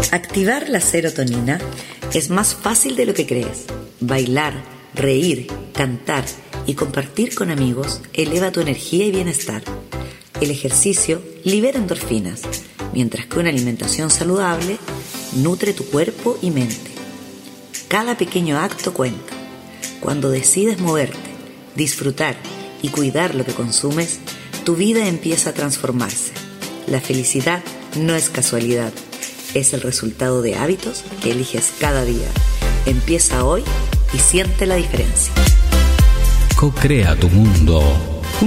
Activar la serotonina es más fácil de lo que crees. Bailar, reír, cantar y compartir con amigos eleva tu energía y bienestar. El ejercicio libera endorfinas, mientras que una alimentación saludable nutre tu cuerpo y mente. Cada pequeño acto cuenta. Cuando decides moverte, disfrutar y cuidar lo que consumes, tu vida empieza a transformarse. La felicidad no es casualidad, es el resultado de hábitos que eliges cada día. Empieza hoy y siente la diferencia. Co-crea tu mundo.